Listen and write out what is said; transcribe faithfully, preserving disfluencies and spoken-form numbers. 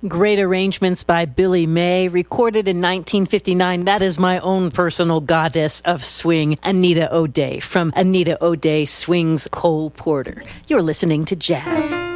Great arrangements by Billy May, recorded in nineteen fifty-nine. That is my own personal goddess of swing, Anita O'Day, from Anita O'Day Swings Cole Porter. You're listening to Jazz.